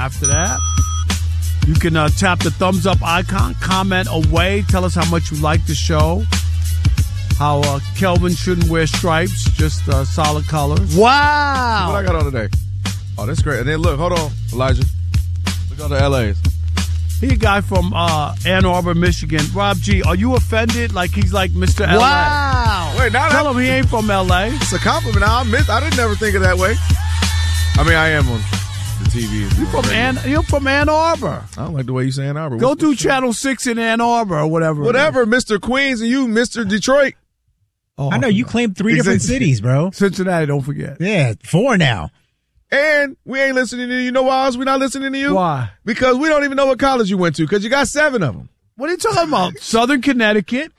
after that. You can tap the thumbs up icon, comment away, tell us how much you like the show, how Kelvin shouldn't wear stripes, just solid colors. Wow. What I got on today? Oh, that's great. And then look, hold on, Elijah. Look at the LAs. He a guy from Ann Arbor, Michigan. Rob G, are you offended? Like he's like Mr. LA? Wow. Wait, now Tell him he ain't from LA. It's a compliment. I didn't never think of that way. I mean, I am on the TV. You're from Ann Arbor. I don't like the way you say Ann Arbor. Go do Channel 6 in Ann Arbor or whatever. Whatever, Mr. Queens and you, Mr. Detroit. Oh, I know you claimed 3 different cities, bro. Cincinnati, don't forget. Yeah, 4 now. And we ain't listening to you. You know why else we not listening to you? Why? Because we don't even know what college you went to because you got 7 of them. What are you talking about? Southern Connecticut.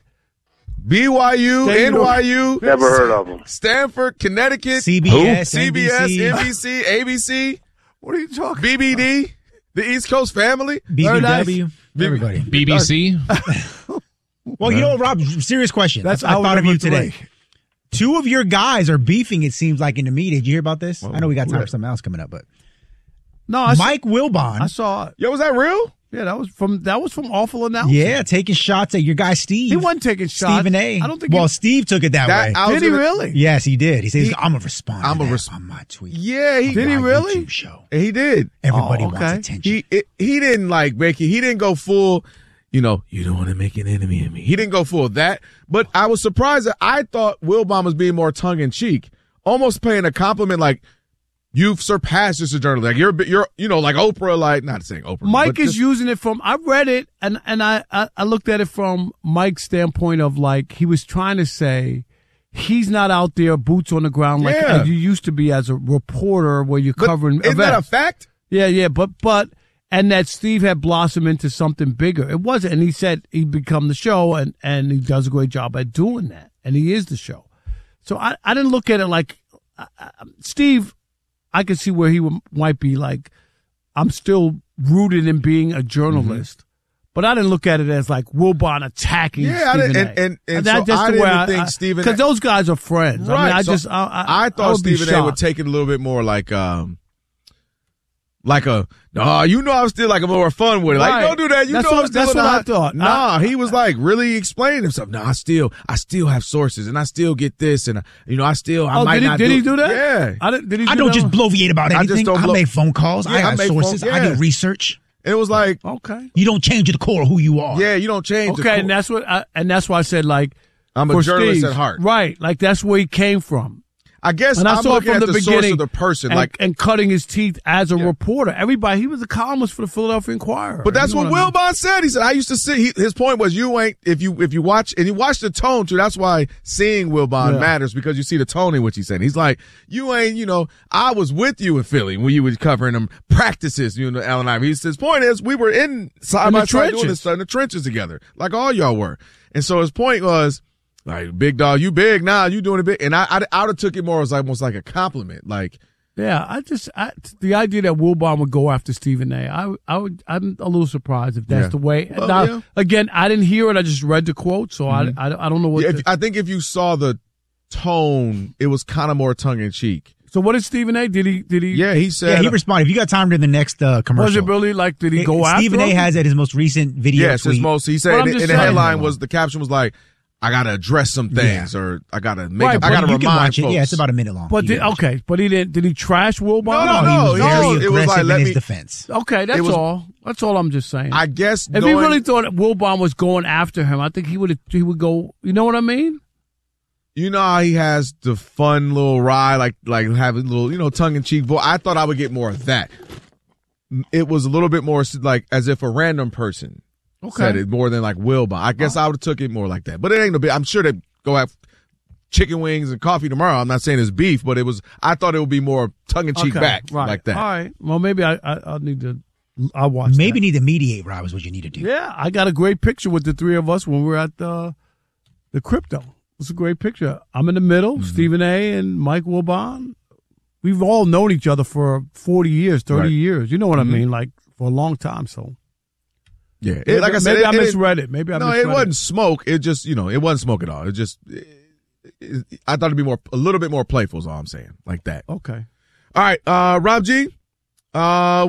BYU, NYU. Never heard of them. Stanford, Connecticut. CBS, NBC, ABC. What are you talking BBD, the East Coast family. BBW, everybody. BBC. Well, you know what, Rob? Serious question. That's I thought of you three. today. 2 of your guys are beefing, it seems like, in the media. Did you hear about this? I know we got time for something else coming up, but No, Mike Wilbon. I saw it. Yo, was that real? Yeah, that was from Awful Announcing. Yeah, taking shots at your guy Steve. He wasn't taking shots. Stephen A. I don't think. Well, Steve took it that way. Did he really? Yes, he did. He says, "I'm gonna respond. I'm to a that on my tweet." Yeah, Did he really? YouTube show. He did. Everybody Oh, okay. wants attention. He didn't like make it. He didn't go full. You know, you don't want to make an enemy of me. He didn't go full of that. But I was surprised that I thought Wilbon was being more tongue in cheek, almost paying a compliment like. You've surpassed just a journalist. Like you're, you know, like Oprah, like not saying Oprah. Mike is using it from, I read it and I looked at it from Mike's standpoint of like, he was trying to say he's not out there boots on the ground like as you used to be as a reporter where you're covering isn't events. that a fact? Yeah, but, and that Steve had blossomed into something bigger. It wasn't, and he said he'd become the show and he does a great job at doing that. And he is the show. So I didn't look at it like, Steve, I could see where he might be like, I'm still rooted in being a journalist, but I didn't look at it as like Wilbon attacking. Yeah, Stephen and A. so I didn't think Stephen A. because those guys are friends. Right. I mean, So I thought Stephen A. would take it a little bit more like you know, I'm still like a more fun with it. Like, Right. don't do that. You That's know, what- I'm still that's what I thought. Nah, he was like really explaining himself. No, I still have sources, and I still get this, and you know, I might not. Did he do that? Yeah. Did he? I don't just bloviate about I just anything. don't I make phone calls. Yeah, I I got make sources. phone- I yeah. do research. It was like, Okay. You don't change the core of who you are. yeah, you don't change. the Okay, core. and that's what. And that's why I said like, I'm a for journalist Steve, at heart. right? Like that's where he came from. I guess And I I'm saw it looking from at the the source beginning of the person, and cutting his teeth as a reporter. Everybody, he was a columnist for the Philadelphia Inquirer. But that's You know what I mean? Wilbon said. He said, I used to see, his point was you ain't, if you watch, and you watch the tone too, that's why seeing Wilbon matters because you see the tone in which he said. He's like, you ain't, you know, I was with you in Philly when you was covering them practices, you know, Allen Iverson. His point is we were side by side doing this stuff in the trenches together, like all y'all were. And so his point was, like, big dog, you big now, you doing it big. And I would have took it more as almost like a compliment. Like, yeah, the idea that Wilbon would go after Stephen A. I'm a little surprised if that's the way. Well, now, again, I didn't hear it. I just read the quote, so I don't know what. I think if you saw the tone, it was kind of more tongue in cheek. So what did Stephen A. Did he? Yeah, he said. Yeah, he responded. If you got time during the next commercial. Was it really like? Did he go after Stephen A. him? has at his most recent video Yes, tweet. his most. He said Well, I'm in just the saying. headline was the caption was like, "I gotta address some things, or I gotta make. Right, I gotta you can remind watch it. folks." Yeah, it's about a minute long. But You can watch it. but he didn't. Did he trash Wilbon? No, He was very it was aggressive like, in let his me- defense. Okay, that's It was- all. That's all I'm just saying. I guess if he really thought Wilbon was going after him, I think he would go. You know what I mean? you know how he has the fun little ride, like having a little, tongue in cheek voice. I thought I would get more of that. It was a little bit more like as if a random person said it more than like Wilbon. I guess I would have took it more like that. But it ain't no big. I'm sure they go have chicken wings and coffee tomorrow. I'm not saying it's beef, but I thought it would be more tongue in cheek back like that. All right. Well, maybe I'll need to. I'll watch. Maybe need to mediate, Rob, is what you need to do. Yeah, I got a great picture with the three of us when we were at the crypto. It's a great picture. I'm in the middle, Stephen A. and Mike Wilbon. We've all known each other for 40 years, 30 years. You know what I mean? Like for a long time. So yeah, like I said, maybe I misread it. Maybe I misread it. No, it wasn't smoke. It just, it wasn't smoke at all. It just, I thought it'd be a little bit more playful is all I'm saying. Like that. Okay. All right. Rob G.